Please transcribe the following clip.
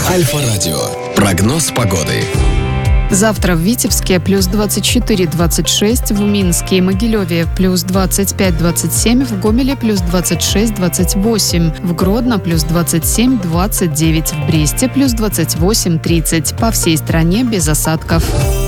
Альфа-радио. Прогноз погоды. Завтра в Витебске плюс 24-26, в Минске и Могилеве плюс 25-27, в Гомеле плюс 26-28, в Гродно плюс 27-29, в Бресте плюс 28-30. По всей стране без осадков.